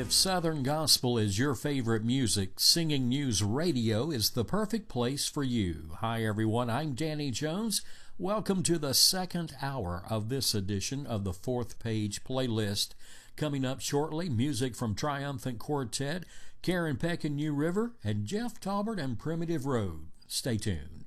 If Southern Gospel is your favorite music, Singing News Radio is the perfect place for you. Hi everyone, I'm Danny Jones. Welcome to the second hour of this edition of the Fourth Page Playlist. Coming up shortly, music from Triumphant Quartet, Karen Peck and New River, and Jeff Talbert and Primitive Road. Stay tuned.